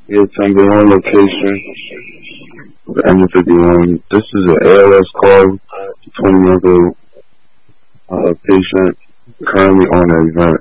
Yes, I'm the one location. The M51. This is an ALS call. 20-month old patient currently on an event.